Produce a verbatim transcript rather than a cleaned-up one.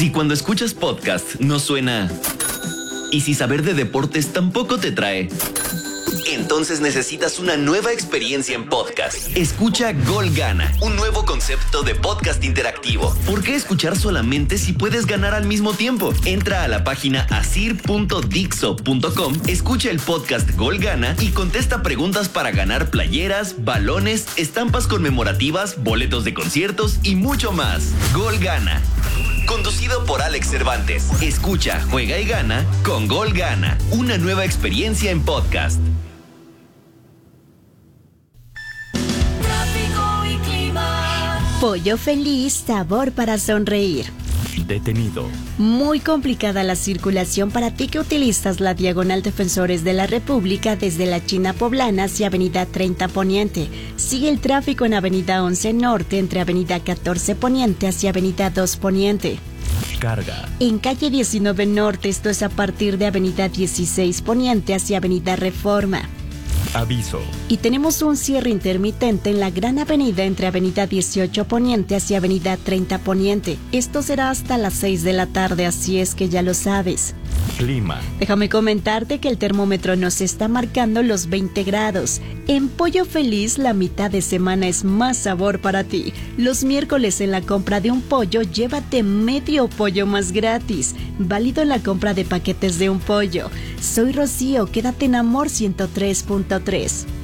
Si cuando escuchas podcast no suena... Y si saber de deportes tampoco te trae... Entonces necesitas una nueva experiencia en podcast. Escucha Gol Gana, un nuevo concepto de podcast interactivo. ¿Por qué escuchar solamente si puedes ganar al mismo tiempo? Entra a la página asir punto dixo punto com, escucha el podcast Gol Gana y contesta preguntas para ganar playeras, balones, estampas conmemorativas, boletos de conciertos y mucho más. Gol Gana. Conducido por Alex Cervantes. Escucha, juega y gana con Gol Gana. Una nueva experiencia en podcast. Pollo Feliz, sabor para sonreír. Detenido. Muy complicada la circulación para ti que utilizas la diagonal Defensores de la República desde la China Poblana hacia Avenida treinta Poniente. Sigue el tráfico en Avenida once Norte entre Avenida catorce Poniente hacia Avenida dos Poniente. Carga. En calle diecinueve Norte, esto es a partir de Avenida dieciséis Poniente hacia Avenida Reforma. Aviso. Y tenemos un cierre intermitente en la Gran Avenida entre Avenida dieciocho Poniente hacia Avenida treinta Poniente. Esto será hasta las seis de la tarde, así es que ya lo sabes. Clima. Déjame comentarte que el termómetro nos está marcando los veinte grados. En Pollo Feliz, la mitad de semana es más sabor para ti. Los miércoles en la compra de un pollo, llévate medio pollo más gratis. Válido en la compra de paquetes de un pollo. Soy Rocío, quédate en Amor ciento tres punto tres.